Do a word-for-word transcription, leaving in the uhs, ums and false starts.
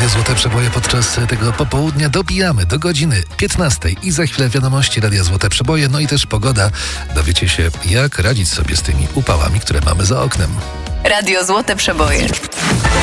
Złote Przeboje podczas tego popołudnia. Dobijamy do godziny piętnastej i za chwilę wiadomości Radia Złote Przeboje, no i też pogoda. Dowiecie się, jak radzić sobie z tymi upałami, które mamy za oknem. Radio Złote Przeboje.